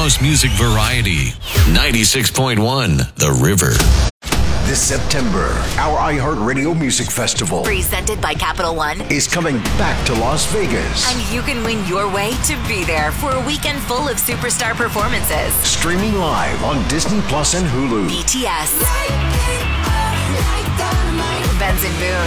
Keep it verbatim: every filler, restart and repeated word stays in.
most music variety. ninety-six point one The River. This September, our iHeartRadio Music Festival, presented by Capital One, is coming back to Las Vegas. And you can win your way to be there for a weekend full of superstar performances. Streaming live on Disney Plus and Hulu. B T S, Benson Boone,